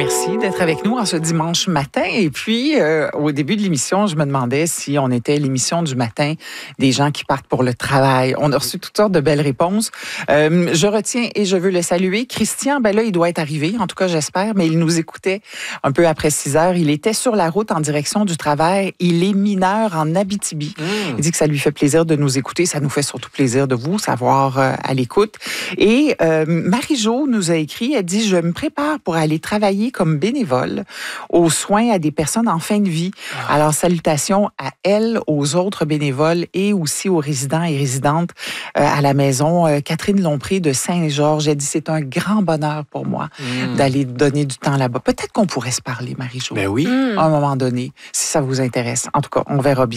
Merci d'être avec nous en ce dimanche matin. Et puis, au début de l'émission, je me demandais si on était l'émission du matin des gens qui partent pour le travail. On a reçu toutes sortes de belles réponses. Je retiens et je veux le saluer. Christian, ben là, il doit être arrivé, en tout cas, j'espère, mais il nous écoutait un peu après 6 heures. Il était sur la route en direction du travail. Il est mineur en Abitibi. Il dit que ça lui fait plaisir de nous écouter. Ça nous fait surtout plaisir de vous savoir à l'écoute. Et Marie-Jo nous a écrit, elle dit « Je me prépare pour aller travailler comme bénévole aux soins à des personnes en fin de vie. » Alors, salutations à elle, aux autres bénévoles et aussi aux résidents et résidentes à la maison. Catherine Lompré de Saint-Georges, elle dit « C'est un grand bonheur pour moi d'aller donner du temps là-bas. » Peut-être qu'on pourrait se parler, Marie-Jo, Ben oui. à un moment donné, si ça vous intéresse. En tout cas, on verra bien.